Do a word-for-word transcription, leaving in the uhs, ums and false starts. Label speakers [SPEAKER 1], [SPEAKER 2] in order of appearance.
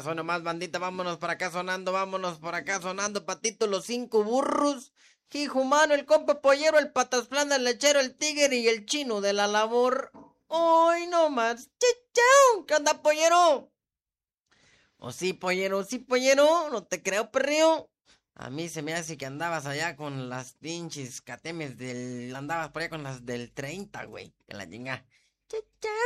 [SPEAKER 1] nomás, hoy nomás, bandita, vámonos para acá sonando, vámonos para acá sonando, Patito, los cinco burros, Hijo Humano, el compa pollero, el patas planas, el lechero, el tigre y el chino de la labor. Hoy nomás, chau, ¿qué onda, pollero? O sí, pollero, sí, pollero, no te creo, perrío. A mí se me hace que andabas allá con las pinches catemes del... Andabas por allá con las del treinta, güey, que la chinga.